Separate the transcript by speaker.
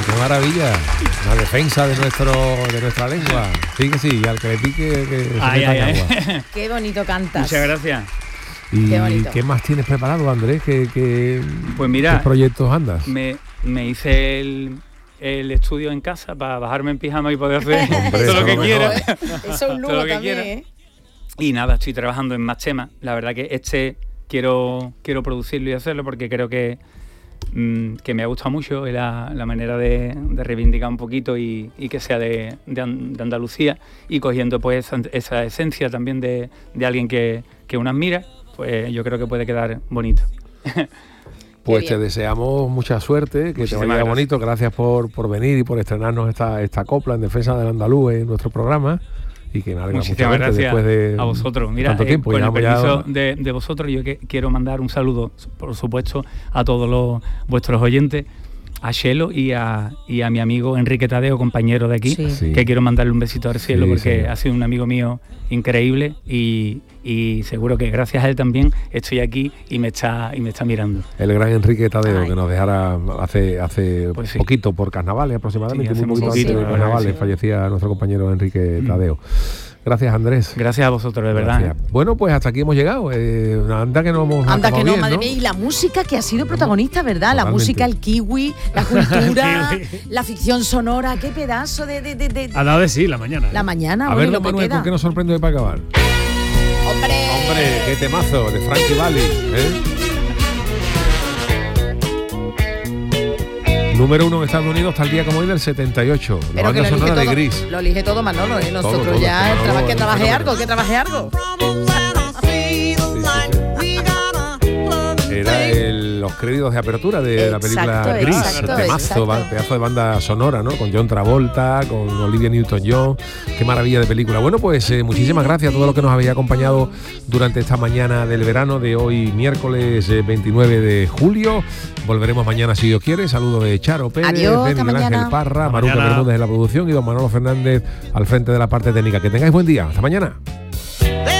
Speaker 1: qué maravilla. La defensa de nuestra lengua. Sí que sí, al que le pique que se meta en agua.
Speaker 2: Qué bonito cantas.
Speaker 3: Muchas gracias.
Speaker 1: ¿Y
Speaker 2: Qué
Speaker 1: qué más tienes preparado, Andrés?
Speaker 3: Pues mira,
Speaker 1: ¿qué proyectos andas?
Speaker 3: Me hice el estudio en casa para bajarme en pijama y poder hacer
Speaker 1: Hombre,
Speaker 3: todo lo que quiera.
Speaker 2: Eso es un lujo también, ¿eh?
Speaker 3: Y nada, estoy trabajando en más temas. La verdad que quiero producirlo y hacerlo porque creo que me ha gustado mucho la manera de reivindicar un poquito y que sea de Andalucía, y cogiendo pues esa esencia también de alguien que uno admira, pues yo creo que puede quedar bonito.
Speaker 1: Pues te deseamos mucha suerte, que
Speaker 3: Muchísimas
Speaker 1: te vaya
Speaker 3: gracias.
Speaker 1: bonito. Gracias por venir y por estrenarnos esta copla en defensa del andaluz en nuestro programa. Y que me alegra
Speaker 3: Muchísimas
Speaker 1: mucho verte
Speaker 3: gracias
Speaker 1: después de
Speaker 3: a vosotros. Mira,
Speaker 1: tanto tiempo.
Speaker 3: con el
Speaker 1: Llevamos
Speaker 3: permiso de vosotros, yo quiero mandar un saludo, por supuesto, a todos vuestros oyentes, a Chelo y a mi amigo Enrique Tadeo, compañero de aquí,
Speaker 2: Sí.
Speaker 3: que quiero mandarle un besito al cielo,
Speaker 1: Sí,
Speaker 3: porque
Speaker 1: señor.
Speaker 3: ha sido un amigo mío increíble y seguro que gracias a él también estoy aquí y me está mirando.
Speaker 1: el gran Enrique Tadeo,
Speaker 2: Ay.
Speaker 1: que nos dejara hace
Speaker 3: Pues sí.
Speaker 1: poquito, por carnavales aproximadamente,
Speaker 3: Sí, hace
Speaker 1: muy
Speaker 3: muy
Speaker 1: poquito
Speaker 3: poquito,
Speaker 1: antes de
Speaker 3: la verdad
Speaker 1: carnavales,
Speaker 3: que sí.
Speaker 1: fallecía nuestro compañero Enrique Tadeo. Gracias, Andrés.
Speaker 3: Gracias a vosotros, de verdad.
Speaker 1: Gracias. Bueno, pues hasta aquí hemos llegado. Anda que no hemos
Speaker 2: Anda que
Speaker 1: acabado
Speaker 2: no,
Speaker 1: bien,
Speaker 2: madre mía. Y la música que ha sido protagonista, ¿verdad? La
Speaker 1: Totalmente.
Speaker 2: música, el kiwi, la cultura,
Speaker 4: El kiwi.
Speaker 2: la ficción sonora. Qué pedazo de
Speaker 4: Ha dado de sí la mañana.
Speaker 2: la mañana.
Speaker 1: A
Speaker 2: bueno,
Speaker 1: ver,
Speaker 2: y lo
Speaker 1: don
Speaker 2: que
Speaker 1: Manuel,
Speaker 2: queda.
Speaker 1: ¿con qué nos sorprende hoy para acabar?
Speaker 2: ¡Hombre!
Speaker 1: Hombre, qué temazo de Frankie Valli, Número 1 en Estados Unidos hasta el día como hoy del 78. La
Speaker 2: Pero que
Speaker 1: banda
Speaker 2: lo
Speaker 1: sonora de
Speaker 2: elige,
Speaker 1: Gris.
Speaker 2: todo, lo elige todo Manolo, ¿eh? Nosotros
Speaker 1: todo,
Speaker 2: ya,
Speaker 1: Manolo,
Speaker 2: que trabaje
Speaker 1: fenómeno.
Speaker 2: algo, que trabaje algo.
Speaker 1: Era los créditos de apertura de la película
Speaker 2: Exacto,
Speaker 1: Gris.
Speaker 2: exacto,
Speaker 1: Temazo,
Speaker 2: exacto.
Speaker 1: pedazo de banda sonora, ¿no? Con John Travolta, con Olivia Newton-John. Qué maravilla de película. Bueno, pues muchísimas gracias a todos los que nos habéis acompañado durante esta mañana del verano de hoy, miércoles 29 de julio. Volveremos mañana si Dios quiere. Saludos de Charo Pérez,
Speaker 2: Adiós,
Speaker 1: de
Speaker 2: hasta
Speaker 1: Miguel Ángel
Speaker 2: mañana.
Speaker 1: Parra,
Speaker 4: Hasta
Speaker 1: Maruca
Speaker 4: mañana.
Speaker 1: Bermúdez en la producción y don Manolo Fernández al frente de la parte técnica. Que tengáis buen día. Hasta mañana.